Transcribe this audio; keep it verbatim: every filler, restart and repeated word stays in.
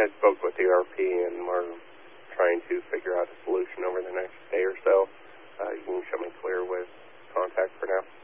I spoke with the R P, and we're trying to figure out a solution over the next day or so. Uh, you can show me clear with contact for now.